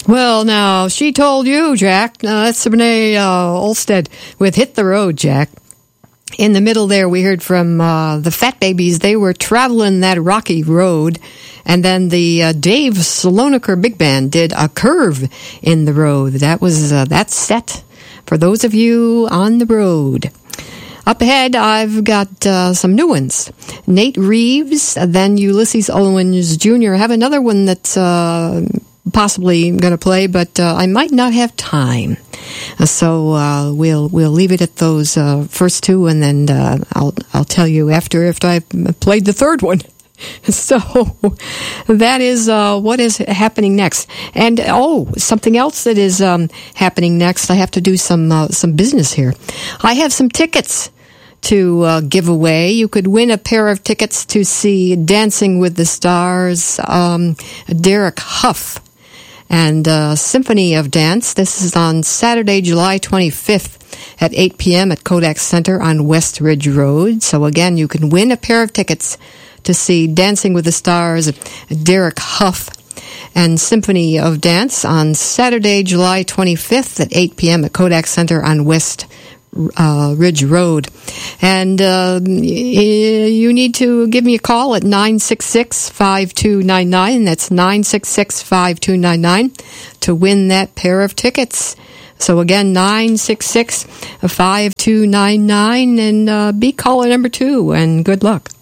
Well, now, she told you, Jack. That's Renee Olstead with Hit the Road, Jack. In the middle there, we heard from the Fat Babies. They were traveling that rocky road. And then the Dave Slonaker Big Band did A Curve in the Road. That was that set for those of you on the road. Up ahead, I've got some new ones. Nate Reeves, then Ulysses Owens Jr. I have another one that's possibly going to play, but I might not have time. So we'll leave it at those first two, and then I'll tell you after I've played the third one. So that is what is happening next. And something else that is happening next. I have to do some business here. I have some tickets to give away. You could win a pair of tickets to see Dancing with the Stars, Derek Huff, and Symphony of Dance. This is on Saturday, July 25th at 8 p.m. at Kodak Center on West Ridge Road. So again, you can win a pair of tickets to see Dancing with the Stars, Derek Huff, and Symphony of Dance on Saturday, July 25th at 8 p.m. at Kodak Center on West Ridge Road. And you need to give me a call at 966-5299. That's 966-5299 to win that pair of tickets. So again, 966-5299, and be caller number 2, and good luck.